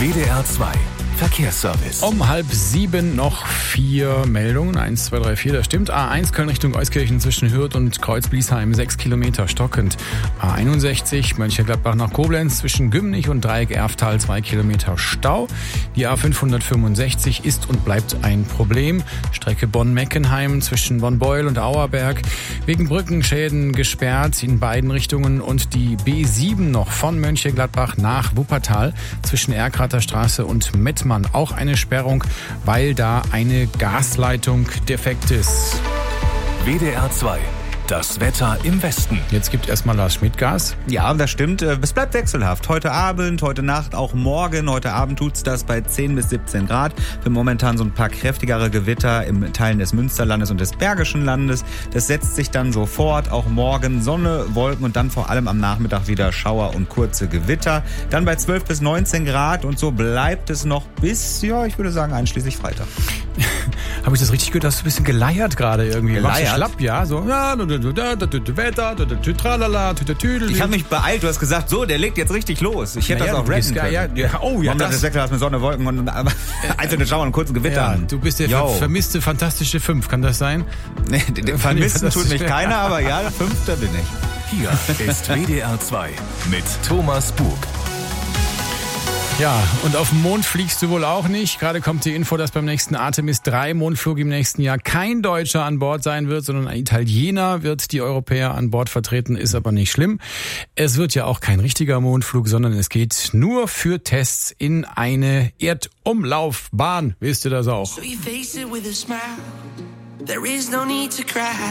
WDR 2 Verkehrsservice. Um 6:30 noch 4 Meldungen. 1, 2, 3, 4, das stimmt. A1 Köln Richtung Euskirchen zwischen Hürth und Kreuz-Bliesheim 6 Kilometer stockend. A61 Mönchengladbach nach Koblenz zwischen Gümnich und Dreieck Erftal 2 Kilometer Stau. Die A565 ist und bleibt ein Problem. Strecke Bonn-Meckenheim zwischen Bonn-Beuel und Auerberg wegen Brückenschäden gesperrt in beiden Richtungen. Und die B7 noch von Mönchengladbach nach Wuppertal zwischen Erkrater Straße und Mettmann. Auch eine Sperrung, weil da eine Gasleitung defekt ist. WDR 2. Das Wetter im Westen. Jetzt gibt erstmal Lars Schmidt Gas. Ja, das stimmt. Es bleibt wechselhaft. Heute Abend, heute Nacht, auch morgen. Heute Abend tut's das bei 10 bis 17 Grad. Wir haben momentan so ein paar kräftigere Gewitter im Teilen des Münsterlandes und des Bergischen Landes. Das setzt sich dann so fort. Auch morgen Sonne, Wolken und dann vor allem am Nachmittag wieder Schauer und kurze Gewitter. Dann bei 12 bis 19 Grad und so bleibt es noch bis, ja, ich würde sagen, einschließlich Freitag. Habe ich das richtig gehört? Hast du ein bisschen geleiert gerade irgendwie? Geleiert? Warst du schlapp, ja? So, ja, Wetter, tralala, tüdel. Ich habe mich beeilt, du hast gesagt, so, der legt jetzt richtig los. Ich hätte das auch rappen können. Ja, oh ja, das Wechsel mit Sonne, Wolken und einzelne Schauer und kurzen Gewittern. Ja, du bist der vermisste fantastische 5, kann das sein? Nee, den vermissen tut mich keiner, aber ja, 5. bin ich. Hier ist WDR 2 mit Thomas Bug. Ja, und auf dem Mond fliegst du wohl auch nicht. Gerade kommt die Info, dass beim nächsten Artemis 3 Mondflug im nächsten Jahr kein Deutscher an Bord sein wird, sondern ein Italiener wird die Europäer an Bord vertreten, ist aber nicht schlimm. Es wird ja auch kein richtiger Mondflug, sondern es geht nur für Tests in eine Erdumlaufbahn. Wisst ihr das auch? So you face it with a smile. There is no need to cry.